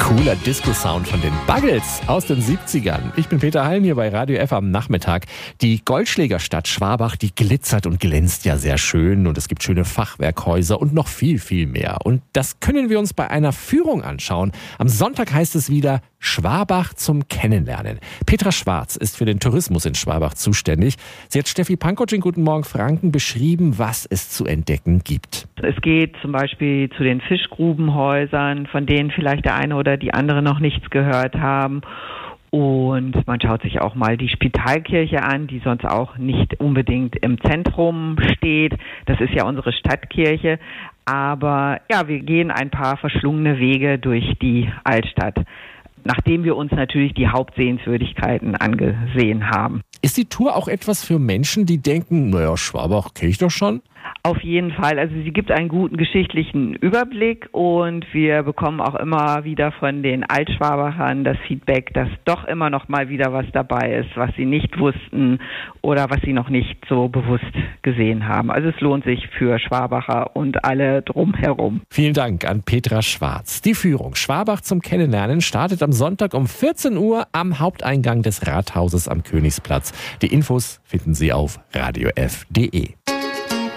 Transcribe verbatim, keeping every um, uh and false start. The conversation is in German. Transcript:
Cooler Disco-Sound von den Buggles aus den siebzigern. Ich bin Peter Hallen hier bei Radio F am Nachmittag. Die Goldschlägerstadt Schwabach, die glitzert und glänzt ja sehr schön und es gibt schöne Fachwerkhäuser und noch viel, viel mehr. Und das können wir uns bei einer Führung anschauen. Am Sonntag heißt es wieder Schwabach zum Kennenlernen. Petra Schwarz ist für den Tourismus in Schwabach zuständig. Sie hat Steffi Pankow in Guten Morgen Franken beschrieben, was es zu entdecken gibt. Es geht zum Beispiel zu den Fischgrubenhäusern, von denen vielleicht der eine oder die andere noch nichts gehört haben. Und man schaut sich auch mal die Spitalkirche an, die sonst auch nicht unbedingt im Zentrum steht. Das ist ja unsere Stadtkirche. Aber ja, wir gehen ein paar verschlungene Wege durch die Altstadt, nachdem wir uns natürlich die Hauptsehenswürdigkeiten angesehen haben. Ist die Tour auch etwas für Menschen, die denken, naja, Schwabach kenne ich doch schon? Auf jeden Fall. Also sie gibt einen guten geschichtlichen Überblick und wir bekommen auch immer wieder von den Altschwabachern das Feedback, dass doch immer noch mal wieder was dabei ist, was sie nicht wussten oder was sie noch nicht so bewusst gesehen haben. Also es lohnt sich für Schwabacher und alle drumherum. Vielen Dank an Petra Schwarz. Die Führung Schwabach zum Kennenlernen startet am Sonntag um vierzehn Uhr am Haupteingang des Rathauses am Königsplatz. Die Infos finden Sie auf radio f punkt de.